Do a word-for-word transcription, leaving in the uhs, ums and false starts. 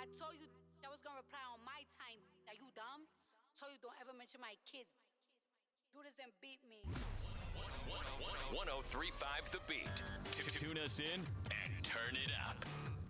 I told you I was gonna reply on my time. Are you dumb? Told you don't ever mention my kids. Do this and beat me. one oh three point five The Beat. Tune us in and turn it up.